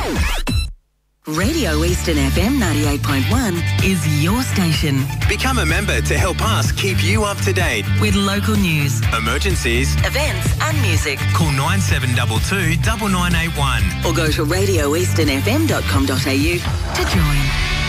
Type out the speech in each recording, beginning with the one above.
Radio Eastern FM 98.1 is your station. Become a member to help us keep you up to date with local news, emergencies, events and music. Call 9722 9981 or go to radioeasternfm.com.au to join.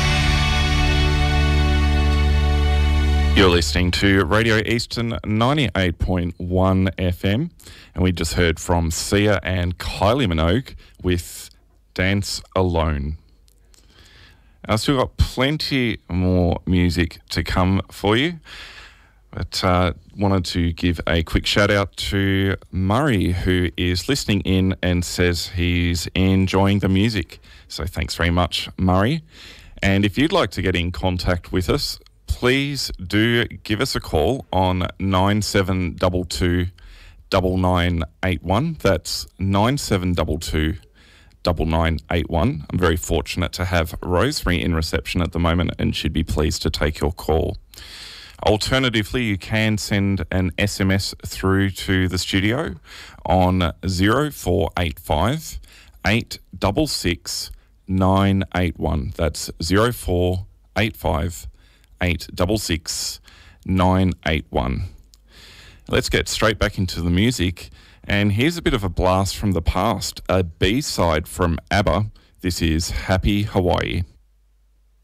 You're listening to Radio Eastern 98.1 FM, and we just heard from Sia and Kylie Minogue with Dance Alone. I've still got plenty more music to come for you, but wanted to give a quick shout out to Murray, who is listening in and says he's enjoying the music. So thanks very much, Murray. And if you'd like to get in contact with us, please do give us a call on 9722 9981. That's 9722 9981. I'm very fortunate to have Rosemary in reception at the moment, and she'd be pleased to take your call. Alternatively, you can send an SMS through to the studio on 0485 866 981. That's 0485 866 981. Let's get straight back into the music. And here's a bit of a blast from the past, a B-side from ABBA. This is Happy Hawaii.